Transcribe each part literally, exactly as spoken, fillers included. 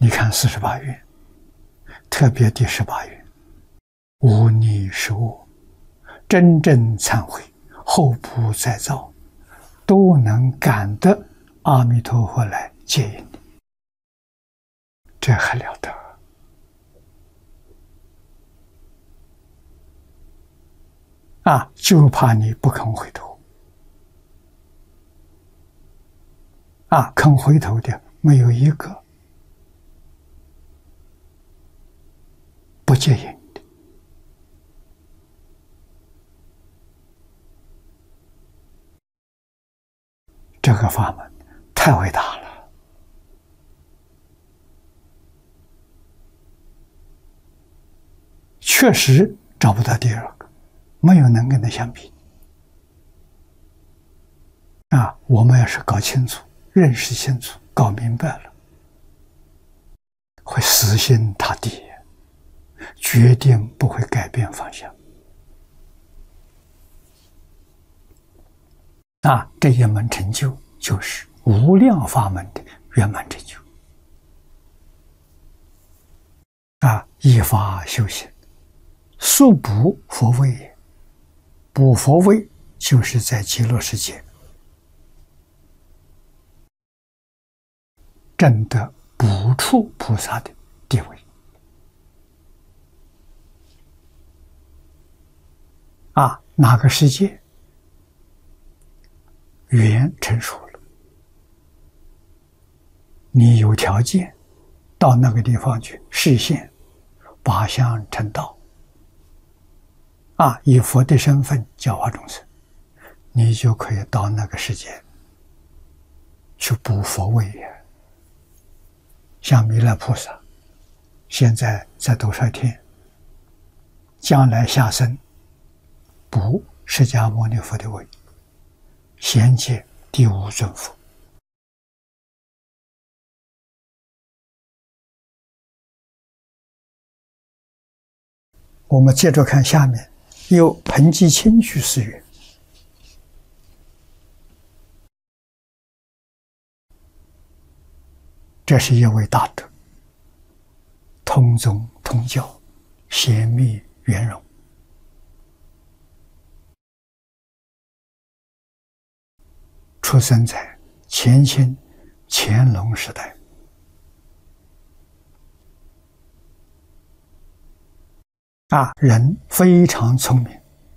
你看四十八愿，特别第十八愿，无逆是恶，真正忏悔，后不再造，都能感得阿弥陀佛来接引你，这还了得啊！就怕你不肯回头啊！肯回头的没有一个不接引的。这个法门太伟大了，确实找不到第二个，没有能跟它相比啊！我们要是搞清楚、认识清楚、搞明白了，会死心塌地，决定不会改变方向啊！这一门成就就是无量法门的圆满成就啊！依法修行，速补佛位也。补佛位就是在极乐世界证得补处菩萨的地位啊！哪个世界缘成熟了，你有条件到那个地方去实现八相成道啊！以佛的身份教化众生，你就可以到那个世界去补佛位也。像弥勒菩萨现在在兜率天，将来下生补释迦牟尼佛的位，衔接第五尊佛。我们接着看下面，有彭基清居士云：这是一位大德，通宗通教，显密圆融，出生在前清乾隆时代，啊，人非常聪明，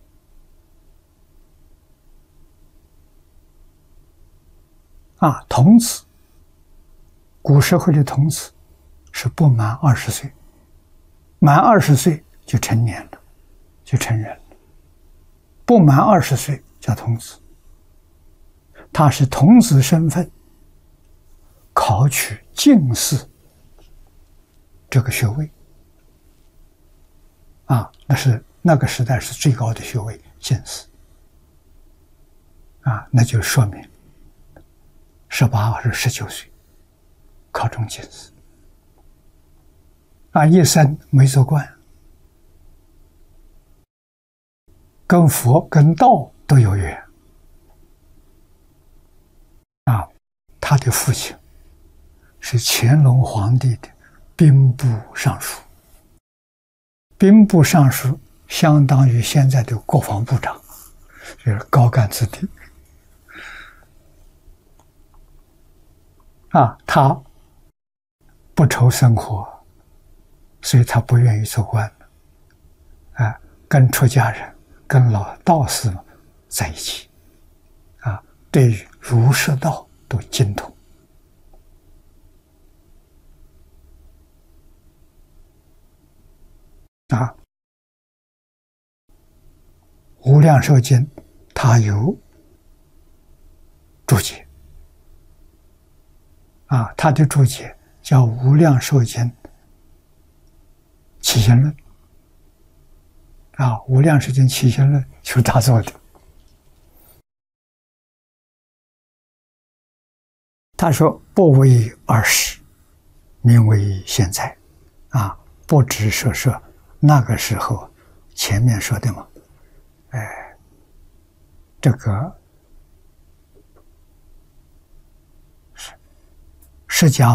啊，童子，古社会的童子是不满二十岁，满二十岁就成年了，就成人了，不满二十岁叫童子。他是童子身份考取进士这个学位啊，那是那个时代是最高的学位，进士啊，那就说明十八或者十九岁考中进士啊，一生没做官，跟佛跟道都有缘啊。他的父亲是乾隆皇帝的兵部尚书，兵部尚书相当于现在的国防部长，就是高干子弟啊。他不愁生活，所以他不愿意做官了啊，跟出家人跟老道士们在一起啊，对于儒释道都精通啊。无量寿经他有注解啊，他的注解叫无量寿经起行论啊，无量寿经起行论就是他做的。他说不为儿时，名为现在啊，不只说说那个时候前面说的嘛，哎，这个释迦